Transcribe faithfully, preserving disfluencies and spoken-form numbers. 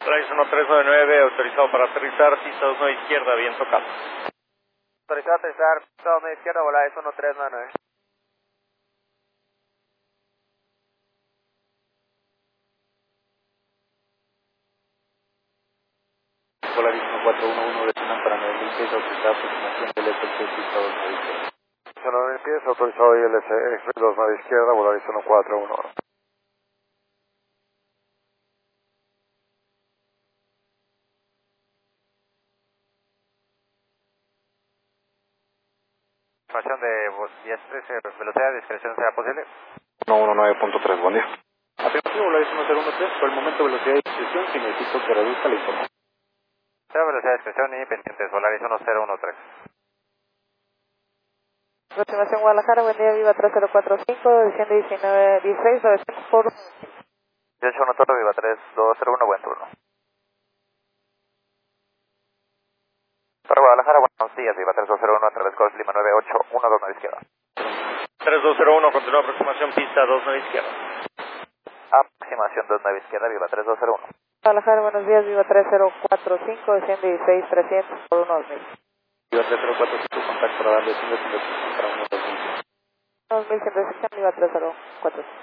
Rise uno tres nueve nueve, autorizado para aterrizar, pista dos nueve izquierda, viento calmo. Autorizado a aterrizar, pista dos nueve izquierda, Volaris uno tres nueve nueve. Volaris uno cuatro uno uno, destinan para nueve mil pies, autorizada aproximación del S X, pista dos nueve izquierda. nueve mil pies, autorizado I L S X dos nueve izquierda, Volaris uno cuatro uno uno. Información de diez trece, velocidad de discreción será posible. uno uno nueve punto tres, buen día. Afirmativo, Volaris uno cero uno tres, por el momento velocidad de discreción, si necesito que reduzca la información. Cero velocidad de discreción y pendientes, Volaris uno cero uno tres. Aproximación Guadalajara, buen día, Viva tres cero cuatro cinco, diciembre diecinueve dieciséis, novecientos por... dieciocho uno Toro, Viva tres dos cero uno, buen turno. Para Guadalajara, buenos días, Viva tres dos cero uno, a través de Lima nueve ocho uno dos nueve izquierda. tres dos cero uno, continúa aproximación, pista dos nueve izquierda. Aproximación dos nueve izquierda, Viva tres dos cero uno. Guadalajara, buenos días, Viva tres cero cuatro cinco, diciembre dieciséis trescientos por uno dos mil. Viva tres cero cuatro cinco, contacto para darle cinco, para uno dos mil. dos mil, siempre sección, Viva tres cero cuatro cinco.